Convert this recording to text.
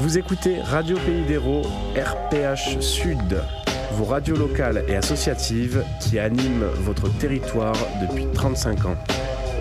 Vous écoutez Radio Pays d'Hérault, RPH Sud, vos radios locales et associatives qui animent votre territoire depuis 35 ans.